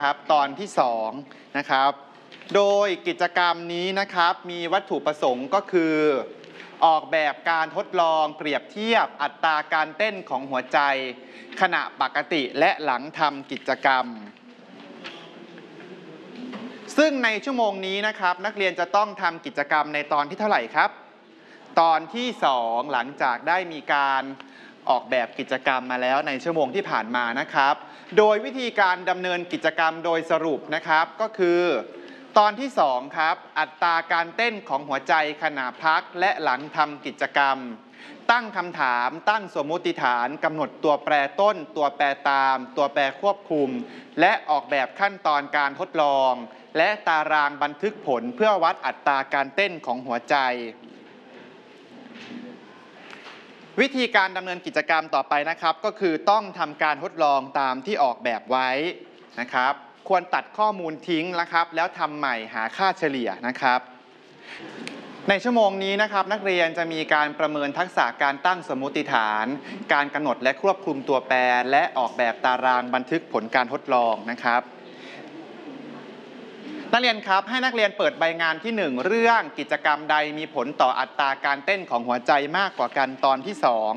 ครับตอนที่2นะครับโดยกิจกรรมนี้นะครับมีวัตถุประสงค์ก็คือออกแบบการทดลองเปรียบเทียบอัตราการเต้นของหัวใจขณะปกติและหลังทำกิจกรรมซึ่งในชั่วโมงนี้นะครับนักเรียนจะต้องทำกิจกรรมในตอนที่เท่าไหร่ครับตอนที่2หลังจากได้มีการออกแบบกิจกรรมมาแล้วในชั่วโมงที่ผ่านมานะครับโดยวิธีการดำเนินกิจกรรมโดยสรุปนะครับก็คือตอนที่2ครับอัตราการเต้นของหัวใจขณะพักและหลังทำกิจกรรมตั้งคำถามตั้งสมมุติฐานกำหนดตัวแปรต้นตัวแปรตามตัวแปรควบคุมและออกแบบขั้นตอนการทดลองและตารางบันทึกผลเพื่อวัดอัตราการเต้นของหัวใจวิธีการดำเนินกิจกรรมต่อไปนะครับก็คือต้องทำการทดลองตามที่ออกแบบไว้นะครับควรตัดข้อมูลทิ้งนะครับแล้วทำใหม่หาค่าเฉลี่ยนะครับในชั่วโมงนี้นะครับนักเรียนจะมีการประเมินทักษะการตั้งสมมุติฐานการกำหนดและควบคุมตัวแปรและออกแบบตารางบันทึกผลการทดลองนะครับนักเรียนครับให้นักเรียนเปิดใบงานที่1เรื่องกิจกรรมใดมีผลต่ออัตราการเต้นของหัวใจมากกว่ากันตอนที่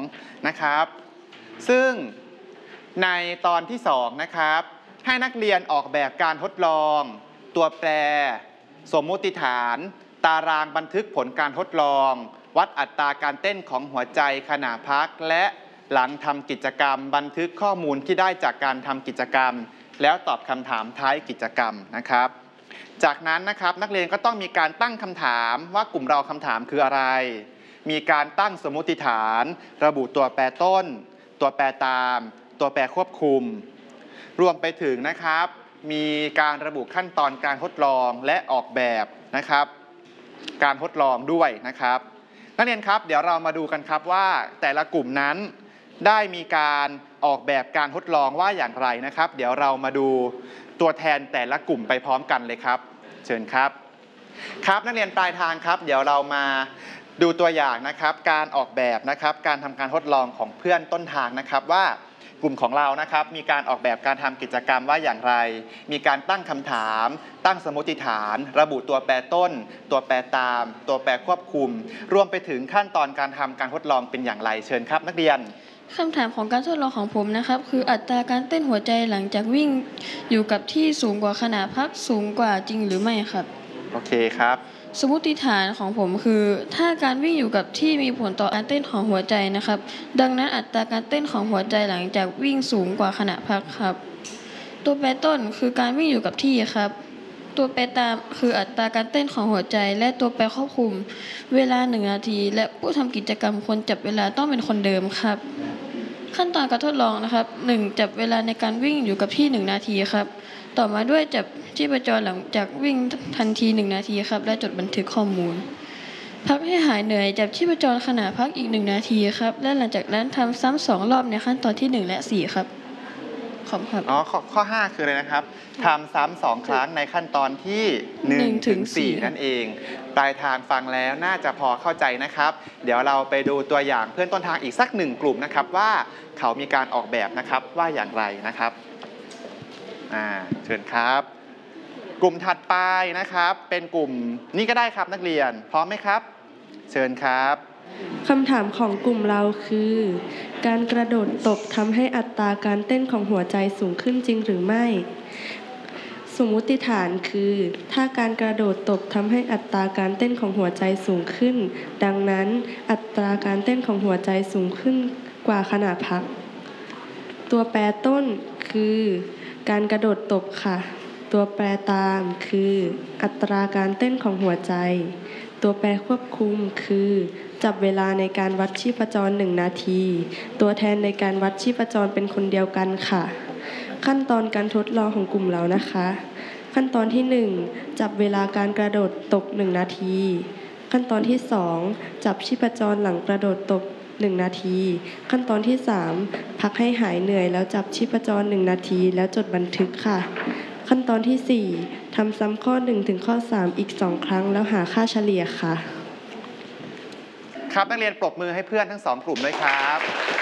2นะครับซึ่งในตอนที่2นะครับให้นักเรียนออกแบบการทดลองตัวแปรสมมุติฐานตารางบันทึกผลการทดลองวัดอัตราการเต้นของหัวใจขณะพักและหลังทำกิจกรรมบันทึกข้อมูลที่ได้จากการทำกิจกรรมแล้วตอบคำถามท้ายกิจกรรมนะครับจากนั้นนะครับนักเรียนก็ต้องมีการตั้งคำถามว่ากลุ่มเราคำถามคืออะไรมีการตั้งสมมุติฐานระบุตัวแปรต้นตัวแปรตามตัวแปรควบคุมรวมไปถึงนะครับมีการระบุขั้นตอนการทดลองและออกแบบนะครับการทดลองด้วยนะครับนักเรียนครับเดี๋ยวเรามาดูกันครับว่าแต่ละกลุ่มนั้นได้มีการออกแบบการทดลองว่าอย่างไรนะครับเดี๋ยวเรามาดูตัวแทนแต่ละกลุ่มไปพร้อมกันเลยครับเชิญครับครับนักเรียนปลายทางครับเดี๋ยวเรามาดูตัวอย่างนะครับการออกแบบนะครับการทำการทดลองของเพื่อนต้นทางนะครับว่ากลุ่มของเรานะครับมีการออกแบบการทำกิจกรรมว่าอย่างไรมีการตั้งคำถามตั้งสมมติฐานระบุตัวแปรต้นตัวแปรตามตัวแปรควบคุมรวมไปถึงขั้นตอนการทำการทดลองเป็นอย่างไรเชิญครับนักเรียนคำถามของการทดลองของผมนะครับคืออัตราการเต้นหัวใจหลังจากวิ่งอยู่กับที่สูงกว่าขณะพักสูงกว่าจริงหรือไม่ครับโอเคครับสมมุติฐานของผมคือถ้าการวิ่งอยู่กับที่มีผลต่อการเต้นของหัวใจนะครับดังนั้นอัตราการเต้นของหัวใจหลังจากวิ่งสูงกว่าขณะพักครับตัวแปรต้นคือการวิ่งอยู่กับที่ครับตัวแปรตามคืออัตราการเต้นของหัวใจและตัวแปรควบคุมเวลา1 นาทีและผู้ทำกิจกรรมคนจับเวลาต้องเป็นคนเดิมครับขั้นตอนการทดลองนะครับ1จับเวลาในการวิ่งอยู่กับที่1 นาทีครับต่อมาด้วยจับชีพจรหลังจากวิ่งทันที1 นาทีครับและจดบันทึกข้อมูลพักให้หายเหนื่อยจับชีพจรขณะพักอีก1 นาทีครับและหลังจากนั้นทำซ้ำ2 รอบในขั้นตอนที่1และ4ครับขอบคุณครับข้อ5คืออะไรนะครับทำซ้ำ2 ครั้งในขั้นตอนที่1 ถึง 4นั่นเองปลายทางฟังแล้วน่าจะพอเข้าใจนะครับเดี๋ยวเราไปดูตัวอย่างเพื่อนต้นทางอีกสัก1 กลุ่มนะครับว่าเขามีการออกแบบนะครับว่าอย่างไรนะครับเชิญครับกลุ่มถัดไปนะครับเป็นกลุ่มนี้ก็ได้ครับนักเรียนพร้อมไหมครับเชิญครับคำถามของกลุ่มเราคือการกระโดดตบทำให้อัตราการเต้นของหัวใจสูงขึ้นจริงหรือไม่สมมุติฐานคือถ้าการกระโดดตบทำให้อัตราการเต้นของหัวใจสูงขึ้นดังนั้นอัตราการเต้นของหัวใจสูงขึ้นกว่าขณะพักตัวแปรต้นคือการกระโดดตบค่ะตัวแปรตามคืออัตราการเต้นของหัวใจตัวแปรควบคุมคือจับเวลาในการวัดชีพจร1 นาทีตัวแทนในการวัดชีพจรเป็นคนเดียวกันค่ะขั้นตอนการทดลองของกลุ่มเรานะคะขั้นตอนที่1จับเวลาการกระโดดตบ1 นาทีขั้นตอนที่2จับชีพจรหลังกระโดดตบ1 นาทีขั้นตอนที่3พักให้หายเหนื่อยแล้วจับชีพจร1 นาทีแล้วจดบันทึกค่ะขั้นตอนที่4ทำซ้ำข้อ1 ถึงข้อ3อีก2 ครั้งแล้วหาค่าเฉลี่ยค่ะครับนักเรียนปรบมือให้เพื่อนทั้ง2 กลุ่มด้วยครับ